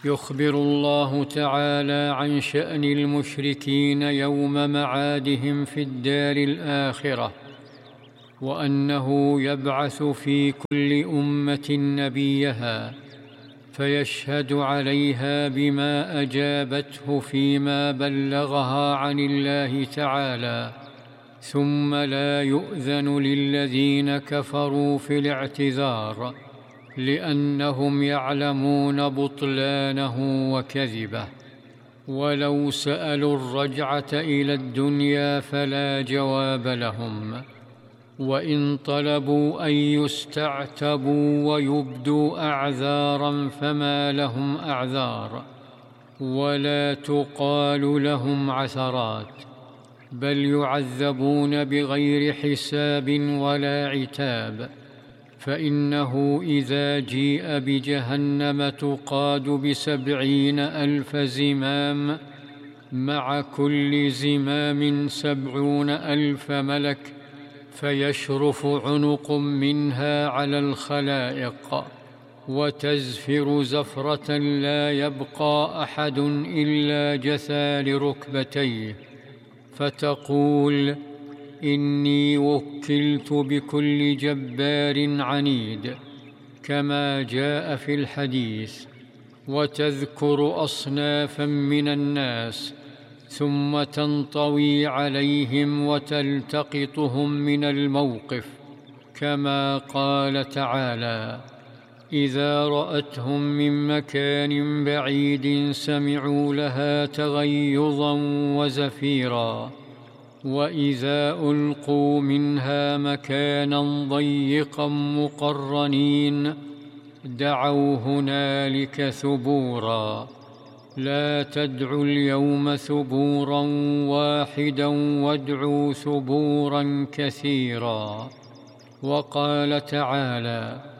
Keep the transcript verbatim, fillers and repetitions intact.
يخبر الله تعالى عن شأن المشركين يوم معادهم في الدار الآخرة، وأنه يبعث في كل أمة نبيها فيشهد عليها بما أجابته فيما بلغها عن الله تعالى، ثم لا يؤذن للذين كفروا في الاعتذار لأنهم يعلمون بطلانه وكذبه. ولو سألوا الرجعة إلى الدنيا فلا جواب لهم، وإن طلبوا أن يستعتبوا ويبدوا أعذارا فما لهم أعذار، ولا تقال لهم عثرات، بل يعذبون بغير حساب ولا عتاب. فإنه إذا جيء بجهنم تقاد بسبعين ألف زمام، مع كل زمام سبعون ألف ملك، فيشرف عنق منها على الخلائق، وتزفر زفرة لا يبقى أحد إلا جثى لركبتيه، فتقول: إني وكلت بكل جبار عنيد، كما جاء في الحديث، وتذكر أصنافا من الناس، ثم تنطوي عليهم وتلتقطهم من الموقف، كما قال تعالى: إذا رأتهم من مكان بعيد سمعوا لها تغيظا وزفيرا، وإذا ألقوا منها مكانا ضيقا مقرنين دعوا هنالك ثبورا. لا تدعوا اليوم ثبورا واحدا وادعوا ثبورا كثيرا. وقال تعالى: